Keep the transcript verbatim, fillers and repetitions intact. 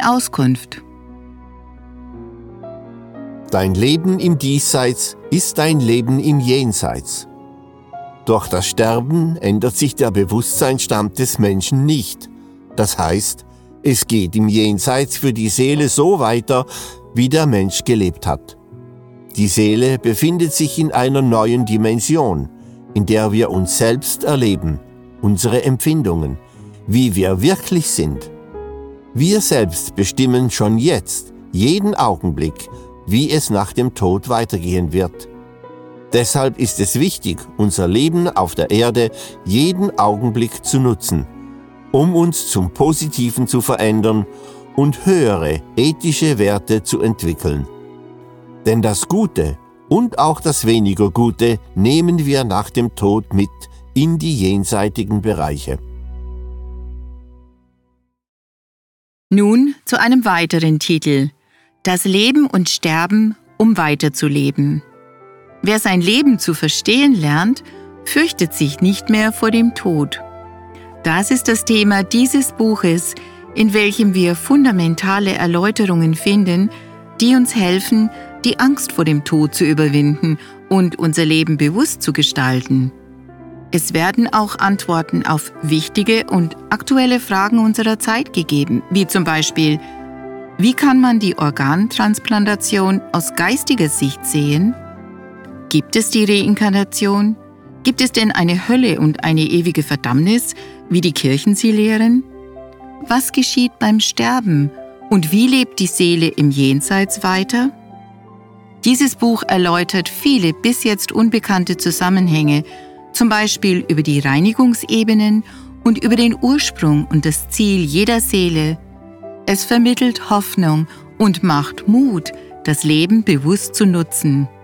eine Auskunft. Dein Leben im Diesseits ist dein Leben im Jenseits. Durch das Sterben ändert sich der Bewusstseinsstand des Menschen nicht. Das heißt, es geht im Jenseits für die Seele so weiter, wie der Mensch gelebt hat. Die Seele befindet sich in einer neuen Dimension, in der wir uns selbst erleben, unsere Empfindungen, wie wir wirklich sind. Wir selbst bestimmen schon jetzt, jeden Augenblick, wie es nach dem Tod weitergehen wird. Deshalb ist es wichtig, unser Leben auf der Erde jeden Augenblick zu nutzen, um uns zum Positiven zu verändern und höhere ethische Werte zu entwickeln. Denn das Gute und auch das weniger Gute nehmen wir nach dem Tod mit in die jenseitigen Bereiche. Nun zu einem weiteren Titel: Das Leben und Sterben, um weiterzuleben. Wer sein Leben zu verstehen lernt, fürchtet sich nicht mehr vor dem Tod. Das ist das Thema dieses Buches, in welchem wir fundamentale Erläuterungen finden, die uns helfen, die Angst vor dem Tod zu überwinden und unser Leben bewusst zu gestalten. Es werden auch Antworten auf wichtige und aktuelle Fragen unserer Zeit gegeben, wie zum Beispiel: Wie kann man die Organtransplantation aus geistiger Sicht sehen? Gibt es die Reinkarnation? Gibt es denn eine Hölle und eine ewige Verdammnis, wie die Kirchen sie lehren? Was geschieht beim Sterben und wie lebt die Seele im Jenseits weiter? Dieses Buch erläutert viele bis jetzt unbekannte Zusammenhänge, zum Beispiel über die Reinigungsebenen und über den Ursprung und das Ziel jeder Seele. Es vermittelt Hoffnung und macht Mut, das Leben bewusst zu nutzen.